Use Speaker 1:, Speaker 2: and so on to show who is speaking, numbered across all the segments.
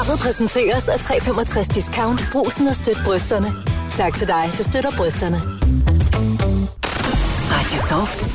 Speaker 1: Programmet præsenteres af 365 Discount. Brugsen og støt brysterne. Tak til dig, der støtter brysterne.
Speaker 2: Radio Soft.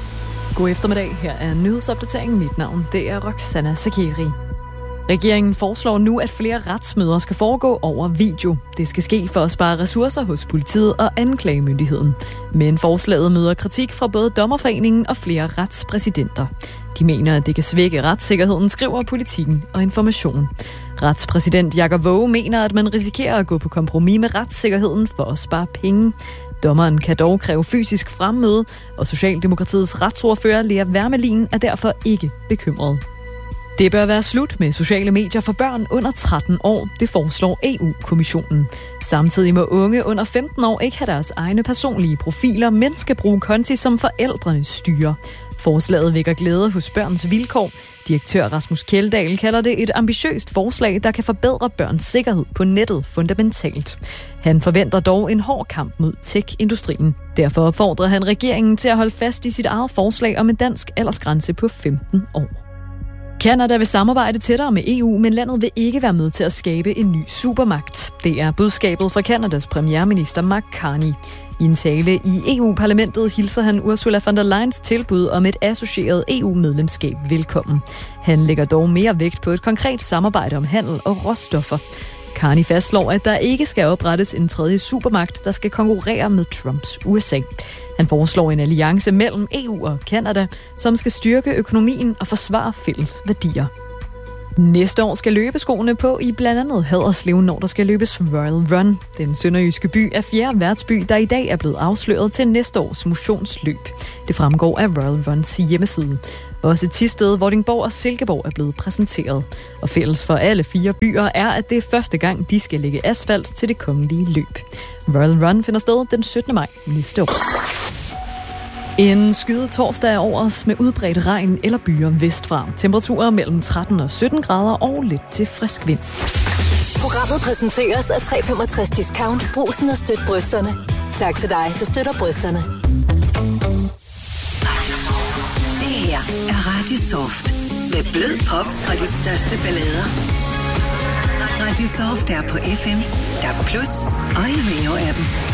Speaker 3: God eftermiddag. Her er nyhedsopdateringen. Mit navn, det er Roxana Sakiri. Regeringen foreslår nu, at flere retsmøder skal foregå over video. Det skal ske for at spare ressourcer hos politiet og anklagemyndigheden. Men forslaget møder kritik fra både Dommerforeningen og flere retspræsidenter. De mener, at det kan svække retssikkerheden, skriver Politikken og Information. Retspræsident Jakob Våge mener, at man risikerer at gå på kompromis med retssikkerheden for at spare penge. Dommeren kan dog kræve fysisk fremmøde, og Socialdemokratiets retsordfører Lea Wermelin er derfor ikke bekymret. Det bør være slut med sociale medier for børn under 13 år, det foreslår EU-kommissionen. Samtidig må unge under 15 år ikke have deres egne personlige profiler, men skal bruge konti, som forældrene styrer. Forslaget vækker glæde hos Børns Vilkår. Direktør Rasmus Kjeldahl kalder det et ambitiøst forslag, der kan forbedre børns sikkerhed på nettet fundamentalt. Han forventer dog en hård kamp mod tech-industrien. Derfor opfordrer han regeringen til at holde fast i sit eget forslag om en dansk aldersgrænse på 15 år. Canada vil samarbejde tættere med EU, men landet vil ikke være med til at skabe en ny supermagt. Det er budskabet fra Canadas premierminister Mark Carney. I en tale i EU-parlamentet hilser han Ursula von der Leyens tilbud om et associeret EU-medlemskab velkommen. Han lægger dog mere vægt på et konkret samarbejde om handel og råstoffer. Carney fastslår, at der ikke skal oprettes en tredje supermagt, der skal konkurrere med Trumps USA. Han foreslår en alliance mellem EU og Canada, som skal styrke økonomien og forsvare fælles værdier. Næste år skal løbeskoene på i blandt andet Haderslev, når der skal løbes Royal Run. Den sønderjyske by er fjerde værtsby, der i dag er blevet afsløret til næste års motionsløb. Det fremgår af Royal Runs hjemmeside. Også Thisted, Vordingborg og Silkeborg er blevet præsenteret. Og fælles for alle 4 byer er, at det er første gang, de skal lægge asfalt til det kongelige løb. Royal Run finder sted den 17. maj næste år. En skyet torsdag over os med udbredt regn eller byer vestfra. Temperaturer mellem 13 og 17 grader og lidt til frisk vind.
Speaker 1: Programmet præsenteres af 365 Discount. Brugsen og støt brysterne. Tak til dig, der støtter brysterne.
Speaker 2: Det her er Radio Soft. Med blød pop og de største ballader. Radio Soft er på FM, DAB+ og i Radio-appen.